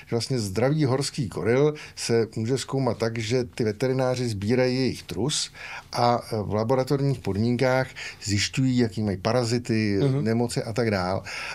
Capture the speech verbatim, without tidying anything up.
že vlastně zdravý horský koryl se může zkoumat tak, že ty veterináři sbírají jejich trus a v laboratorních podmínkách zjišťují, jaký mají parazity, uh-huh. nemoci a tak dál.